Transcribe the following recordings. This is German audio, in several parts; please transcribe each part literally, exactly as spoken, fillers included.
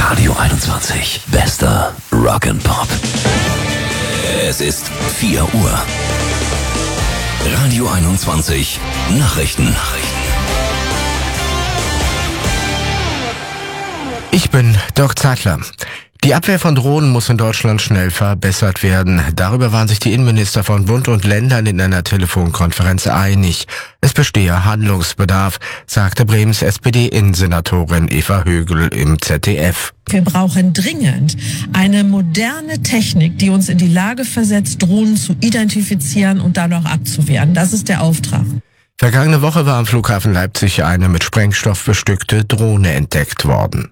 Radio einundzwanzig. Bester Rock'n'Pop. Es ist vier Uhr. Radio einundzwanzig. Nachrichten. Ich bin Dirk Zeitler. Die Abwehr von Drohnen muss in Deutschland schnell verbessert werden. Darüber waren sich die Innenminister von Bund und Ländern in einer Telefonkonferenz einig. Es bestehe Handlungsbedarf, sagte Bremens S P D-Innensenatorin Eva Högel im Z D F. Wir brauchen dringend eine moderne Technik, die uns in die Lage versetzt, Drohnen zu identifizieren und dann auch abzuwehren. Das ist der Auftrag. Vergangene Woche war am Flughafen Leipzig eine mit Sprengstoff bestückte Drohne entdeckt worden.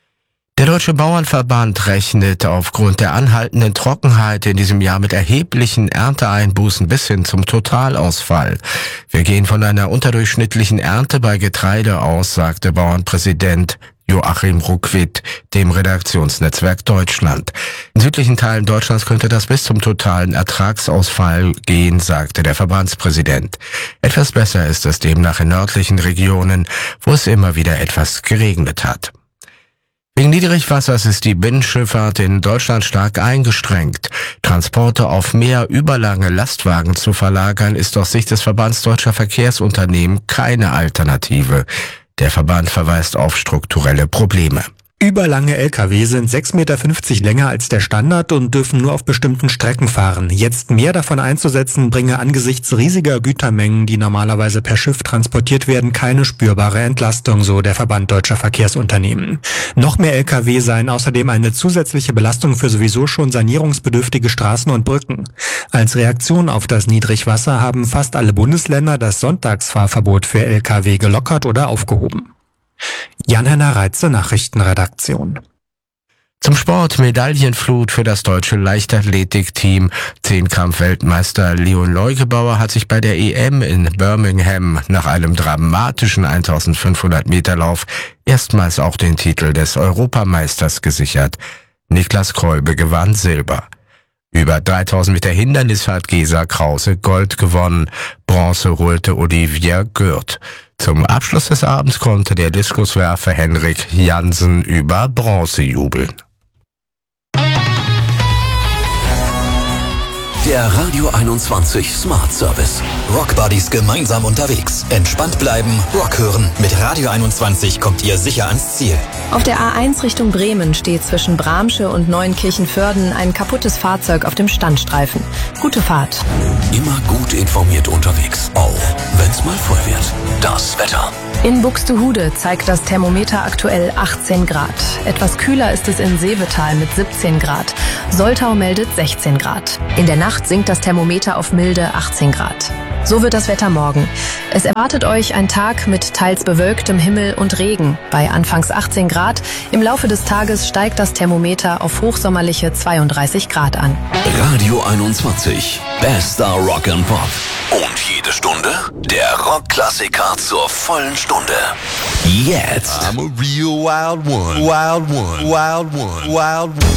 Der Deutsche Bauernverband rechnet aufgrund der anhaltenden Trockenheit in diesem Jahr mit erheblichen Ernteeinbußen bis hin zum Totalausfall. Wir gehen von einer unterdurchschnittlichen Ernte bei Getreide aus, sagte Bauernpräsident Joachim Ruckwitt dem Redaktionsnetzwerk Deutschland. In südlichen Teilen Deutschlands könnte das bis zum totalen Ertragsausfall gehen, sagte der Verbandspräsident. Etwas besser ist es demnach in nördlichen Regionen, wo es immer wieder etwas geregnet hat. Wegen Niedrigwassers ist die Binnenschifffahrt in Deutschland stark eingeschränkt. Transporte auf Meer über lange Lastwagen zu verlagern, ist aus Sicht des Verbands Deutscher Verkehrsunternehmen keine Alternative. Der Verband verweist auf strukturelle Probleme. Überlange L K W sind sechs Komma fünfzig Meter länger als der Standard und dürfen nur auf bestimmten Strecken fahren. Jetzt mehr davon einzusetzen, bringe angesichts riesiger Gütermengen, die normalerweise per Schiff transportiert werden, keine spürbare Entlastung, so der Verband Deutscher Verkehrsunternehmen. Noch mehr L K W seien außerdem eine zusätzliche Belastung für sowieso schon sanierungsbedürftige Straßen und Brücken. Als Reaktion auf das Niedrigwasser haben fast alle Bundesländer das Sonntagsfahrverbot für L K W gelockert oder aufgehoben. Jan-Henner Reitze, Nachrichtenredaktion. Zum Sport: Medaillenflut für das deutsche Leichtathletikteam. Zehnkampf-Weltmeister Leon Leugebauer hat sich bei der E M in Birmingham nach einem dramatischen eintausendfünfhundert Meter Lauf erstmals auch den Titel des Europameisters gesichert. Niklas Kolbe gewann Silber. Über dreitausend Meter Hindernis hat Gesa Krause Gold gewonnen. Bronze holte Olivia Gürt. Zum Abschluss des Abends konnte der Diskuswerfer Henrik Jansen über Bronze jubeln. Der Radio einundzwanzig Smart Service. Rockbuddies gemeinsam unterwegs. Entspannt bleiben, Rock hören. Mit Radio einundzwanzig kommt ihr sicher ans Ziel. Auf der A eins Richtung Bremen steht zwischen Bramsche und Neunkirchen-Vörden ein kaputtes Fahrzeug auf dem Standstreifen. Gute Fahrt. Immer gut informiert unterwegs, auch wenn's mal voll wird. Das Wetter. In Buxtehude zeigt das Thermometer aktuell achtzehn Grad. Etwas kühler ist es in Seevetal mit siebzehn Grad. Soltau meldet sechzehn Grad. In der Nacht sinkt das Thermometer auf milde achtzehn Grad. So wird das Wetter morgen. Es erwartet euch ein Tag mit teils bewölktem Himmel und Regen. Bei anfangs achtzehn Grad. Im Laufe des Tages steigt das Thermometer auf hochsommerliche zweiunddreißig Grad an. Radio einundzwanzig. Bester Rock'n'Pop. Und jede Stunde der Rockklassiker zur vollen Stunde. Jetzt. I'm a real wild one. Wild one. Wild one. Wild one.